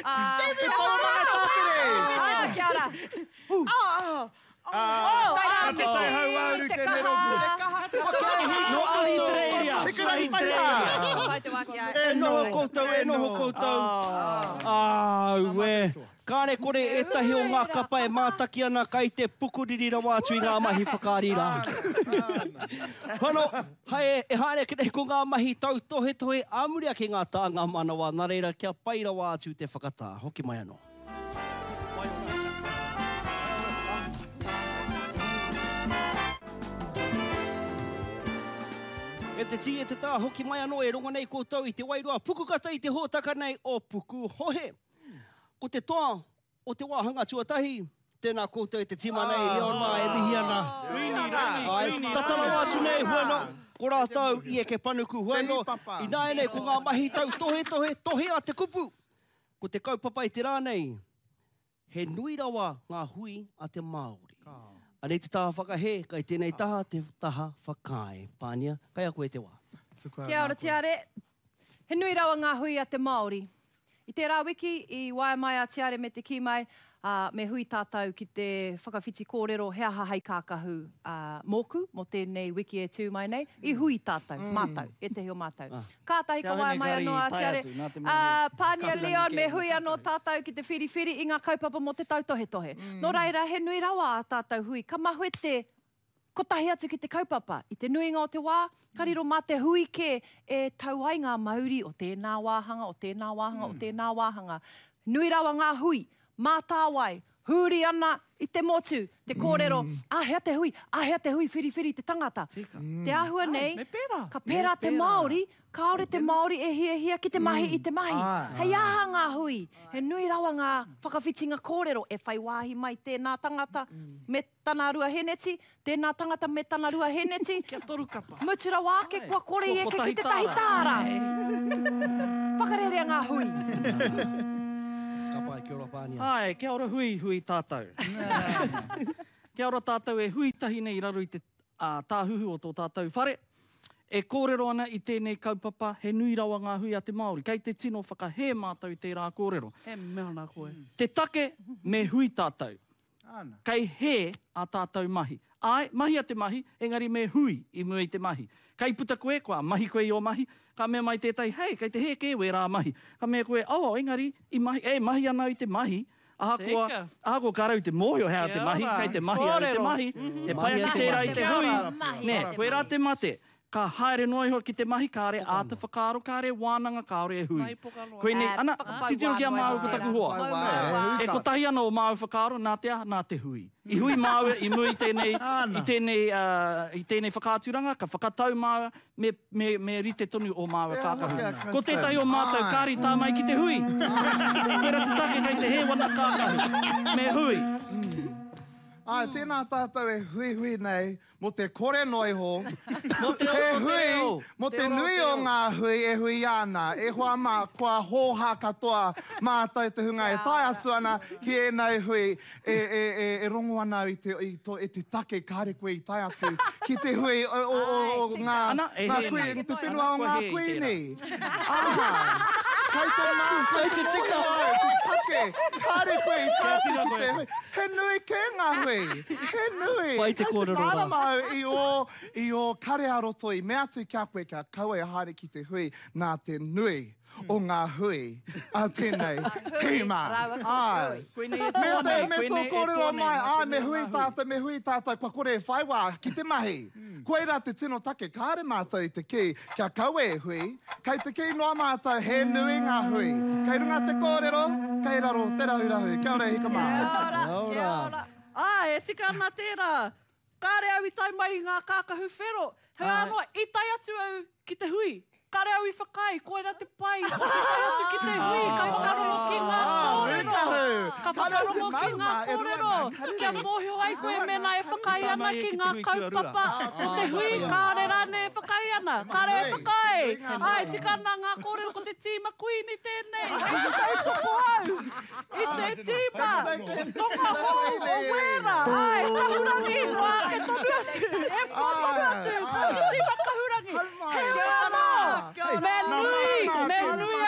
Stevie, kolomanga tāpere! Kia ora. Te tai hau auru te merogu. No ahi treiria. Te kurahi paria. Mai te waki ai. E noho koutou, e noho koutou. Ue. Kāre kore etahi o ngā kapa e mātaki ana kai te pukuriri rawa atu I ngā mahi whakārira. Hono, e haere ki nei ko ngā mahi tau tohe tohe amuria ki ngā tāngā manawa. Nā reira kia pai rawa atu te whakatā. Hoki mai anō. E te ti e te tā hoki mai anō e ronga nei koutou I te wairua pukukata I te hōtaka nei o puku hohe. Ko te toa o te wāhanga tuatahi, tēnā koutou e te tima nei, Leon mā e mihi ana. Tatara wātu nei, hueno, ko rātau I e ke panuku, hueno, I nāi nei, ko ngā mahi tau tohe a te kupu. Ko te kaupapa I te rānei, he nui rawa ngā hui a te Māori. Anei te taha whakahe, kai tēnei taha te taha whakae. Pānia, kai a koe te wā. Kia ora tiare. He nui rawa ngā hui a te Māori. I te rā wiki, I Waimai a tiare me te ki mai, me hui tātou ki te whakawhiti kōrero hea hahai kākahu mōku, mo tēnei wiki e tū mai nei, I hui tātou, mātou, e te heo mātou. Kātahi ka Waimai anō a tiare. Pānia Leon, me hui anō tātou ki te whiriwhiri I ngā kaupapa mo te tautohe tohe. Nō reira, he nui rawa a tātou hui, ka mahue te kotahi atu ki te kaupapa. I te nuinga o te wā, kariro mā te hui ke e tau ai ngā mauri o tēnā wāhanga, o tēnā wāhanga, o tēnā wāhanga. Nui rawa ngā hui, mā tāwai, huri ana I te motu, te kōrero, ahea te hui, whiriwhiri te tangata. Te āhua nei, ka pērā te Māori, kaore te Māori e hia ki te mahi I te mahi. Hei aha ngā hui, he nui rawa ngā whakawhitinga kōrero, e whai wāhi mai tēnā tangata me tana rua heneti, tēnā tangata me tana rua heneti. Kia toru kapa. Mutura wāke kua kore e ke ki te tahi tāra. Whakarerea ngā hui. Kapai, kia ora Pānia. Ai, kia ora hui tātou. Kia ora tātou e hui tahi nei raro I te tāhuhu o tō tātou whare. E kōrero ana I tēnei kaupapa, he nui rawa ngā hui a te Māori. Kei te tino whakahe mātou I te rā kōrero. E mea nā koe. Te take me hui tātou. Kei he a tātou mahi. Ai, mahi a te mahi, engari me hui I mua I te mahi. Kei puta koe, kua mahi koe I o mahi, ka mea mai tētai, hei, kei te he ke we rā mahi. Ka mea koe, engari, I mahi, mahi ana I te mahi, aha ko karau te mōhio hea te mahi, kei te mahi au te mahi, e pai ana tērā I te hui. Ne, koe rā te mate. Ka haere noi hoa ki te mahi, kāre āta whakaaro, kāre wānanga, kāre e hui. Koe nei, ana, titiro ki a māu ko taku hoa. E ko tahi ana o māu whakaaro, nā te aha, nā te hui. I hui māu, I mui I tēnei whakāturanga, ka whakatau māu, me rite tonu o māu kākahu. Ko tētai o mātou, kāri tā mai ki te hui. Koe ra te take kei te he wana kākahu. Me hui. Ai, tēnā tātou e hui nei, mo te kore noi ho. Mo te hui, mo te nui o ngā hui e hui ana, e hoa mā kua hōha katoa mātou te hunga e tai atu ana ki e nei hui, e rongo ana I te take kāre koe I tai atu, ki te hui o ngā koe, te whenua o ngā koe ni. Kei te mā, kei te tika hau, te take, kāre koe I tai atu ki te hui. He nui ke ngā hui. He nui. Pai te kōrero rā. Māramau I o kare aroto I mea tui kia koe ka kaua e haere ki te hui nā te nui o ngā hui a tēnei tīma. Ai. Me tō kōrero mai, ai me hui tātou, kua kore e whaiwā ki te mahi. Koe rā te tino take kāre mātou I te ki, kia kaua e hui, kei te ki noa mātou he nui ngā hui. Kei runga te kōrero, kei raro, te rahu. Kia ora hika mā. Kia ora. Ai, e tika ana tērā. Kāre au I tai mai ngā kākahu whero. Hei anō, I tai atu au ki te hui. Kāre au I whakai, koe rā te pai. I tai atu ki te hui, ka whakarongo ki ngā kōrero. Ka whakarongo ki ngā kōrero. Kia mōhio ai koe mena e whakai ana ki ngā kaupapa. O te hui, kāre rāne e whakai ana. Kāre e whakai. Ai, tika ana ngā kōrero ko te tīma kuini tēnei. I te tupo au. I te tīma. Tonga hou o wera. Ai, kahurangi. Wā, e tonu atu. E tonu atu. Ki tīma kahurangi. He ana. Me nui